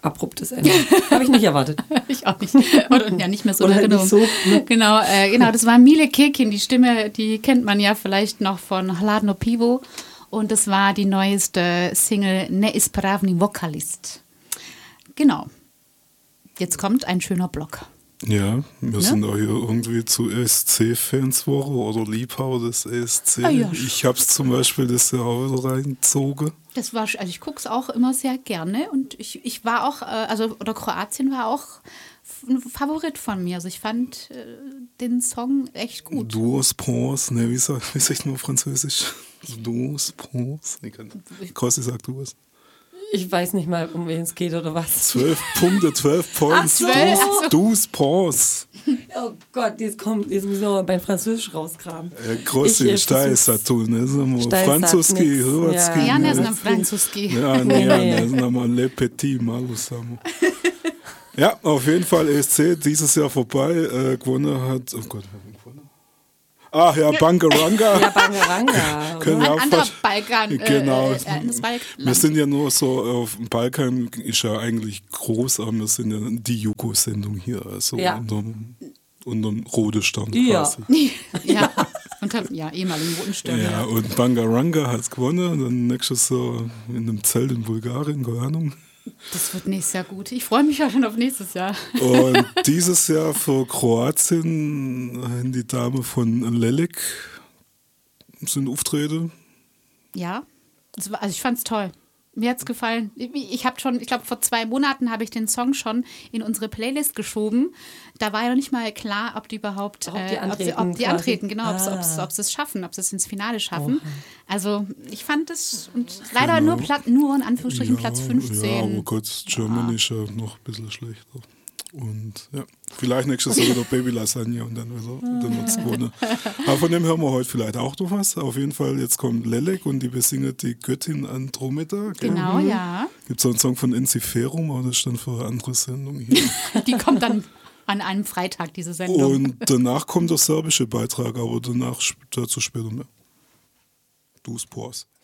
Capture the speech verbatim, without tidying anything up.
abruptes Ende. Habe ich nicht erwartet. Ich auch nicht. Oder ja, nicht mehr so in Oder halt Erinnerung. nicht so, ne? Genau, äh, genau, das war Mile Kekin. Die Stimme, die kennt man ja vielleicht noch von Hladno Pivo. Und das war die neueste Single Neispravni Vokalist. Genau. Jetzt kommt ein schöner Block. Ja, wir Ne? sind auch hier irgendwie zu E S C-Fans geworden oder Liebhaber des E S C. Ah, ja. Ich habe es zum Beispiel das Jahr auch wieder reingezogen. Das war, also ich gucke es auch immer sehr gerne und ich, ich war auch, äh, also, oder Kroatien war auch ein Favorit von mir. Also ich fand äh, den Song echt gut. Duos Pons, ne, wie sagt, wie sagt man auf Französisch? Duos Pons? Ich kann, Kossi sagt Duos. Ich weiß nicht mal, um wen es geht oder was. Zwölf Punkte, zwölf Points. Ach, zwölf. Duos, Duos Pons. Oh Gott, jetzt kommt, jetzt müssen wir mal beim Französisch rauskramen. Ja, Grossi, Ich, äh, šta je versuch's. sad tu, ne znamo Šta je sad francuski, nix. hrvatski, Ja. Ja, ne ne, znam francuski. ja, ne, ja, ne znamo le petit malo samo. Ja, auf jeden Fall E S C dieses Jahr vorbei, äh, gewonnen hat, oh Gott, wer hat gewonnen? Ach ja, Bangaranga. Ja, Bangaranga. Können Ein wir auch anderer fast- Balkan. Äh, Genau. Äh, äh, das Balkan. Wir sind ja nur so, auf dem Balkan ist ja eigentlich groß, aber wir sind ja die Jugo-Sendung hier, also Ja. unterm, unterm roten Stern Ja. quasi. Ja, unter, ja, ehemaligen roten Stirn. Ja, Ja. und Bangaranga hat es gewonnen, und dann nächstes Jahr in einem Zelt in Bulgarien, keine Ahnung. Das wird nächstes Jahr gut. Ich freue mich ja schon auf nächstes Jahr. Und dieses Jahr für Kroatien haben die Dame von Lelek sind Auftreten. Ja, das war, also ich fand es toll. Mir hat es gefallen. Ich, ich habe schon, ich glaube, vor zwei Monaten habe ich den Song schon in unsere Playlist geschoben. Da war ja noch nicht mal klar, ob die überhaupt Ob die äh, ob, sie, antreten ob die quasi. antreten, genau, ob, Ah. ob, ob, ob sie es schaffen, ob sie es ins Finale schaffen. Also ich fand es und leider nur, Plat, nur in Anführungsstrichen Platz Ja, fünfzehn. aber Gott, Germany ist ja noch ein bisschen schlechter. Und ja, vielleicht nächstes Jahr wieder Baby Lasagne und dann wieder, dann wird's gewonnen. Aber von dem hören wir heute vielleicht auch noch was. Auf jeden Fall, jetzt kommt Lelek und die besingen die Göttin Andromeda. Gell? Genau, ja. Gibt es auch einen Song von Enziferum, aber das ist dann für eine andere Sendung hier. Die kommt dann an einem Freitag, diese Sendung. Und danach kommt der serbische Beitrag, aber danach dazu später mehr. Du Spors.